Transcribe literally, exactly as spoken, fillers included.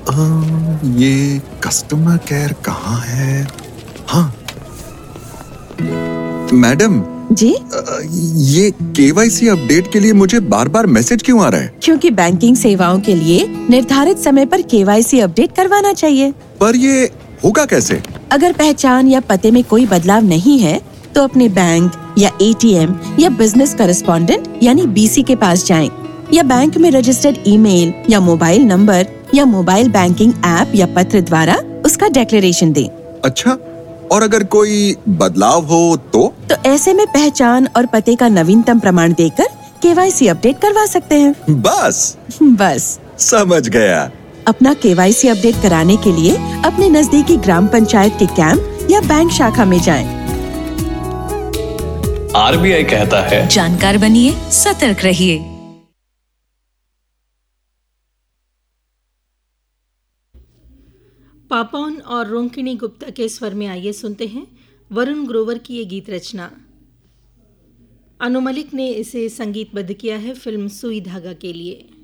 अ, ये customer care कहाँ है? हाँ, मैडम जी, अ, ये केवाईसी अपडेट के लिए मुझे बार बार मैसेज क्यों आ रहा है? क्योंकि बैंकिंग सेवाओं के लिए निर्धारित समय पर केवाईसी अपडेट करवाना चाहिए। पर ये होगा कैसे? अगर पहचान या पते में कोई बदलाव नहीं है, तो अपने बैंक या एटीएम या बिजनेस करेस्पॉन्डेंट यानी बीसी के पास जाएं, या बैंक में रजिस्टर्ड ईमेल या मोबाइल नंबर या मोबाइल बैंकिंग ऐप या पत्र द्वारा उसका डिक्लेरेशन दें। अच्छा, और अगर कोई बदलाव हो तो? तो ऐसे में पहचान और पते का नवीनतम प्रमाण देकर केवाईसी अपडेट करवा सकते हैं। बस बस समझ गया। अपना केवाईसी अपडेट कराने के लिए अपने नजदीकी ग्राम पंचायत के कैंप या बैंक शाखा में जाएं। आरबीआई कहता है, जानकार बनिए, सतर्क रहिए। पापौन और रोंकिणी गुप्ता के स्वर में आइए सुनते हैं वरुण ग्रोवर की ये गीत रचना। अनु मलिक ने इसे संगीतबद्ध किया है फिल्म सुई धागा के लिए।